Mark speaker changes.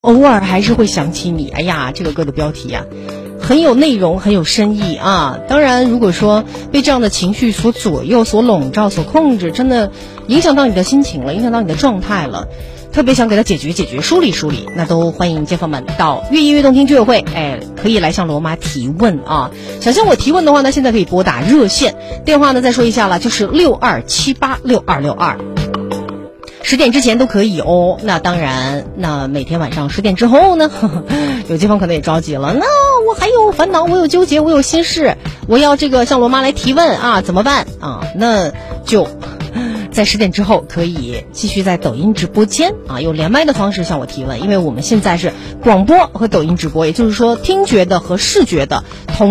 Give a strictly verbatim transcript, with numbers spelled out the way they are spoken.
Speaker 1: 偶尔还是会想起你。哎呀，这个歌的标题呀、啊，很有内容，很有深意啊。当然，如果说被这样的情绪所左右、所笼罩、所控制，真的影响到你的心情了，影响到你的状态了，特别想给它解决解决、梳理梳理，那都欢迎街坊们到越音乐动听居委会，哎，可以来向罗妈提问啊。想向我提问的话呢，现在可以拨打热线电话呢，再说一下了，就是六二七八六二六二。十点之前都可以哦。那当然，那每天晚上十点之后呢，呵呵有街坊可能也着急了，那我还有烦恼，我有纠结，我有心事，我要这个向罗妈来提问啊，怎么办啊？那就在十点之后可以继续在抖音直播间啊，用连麦的方式向我提问，因为我们现在是广播和抖音直播，也就是说听觉的和视觉的同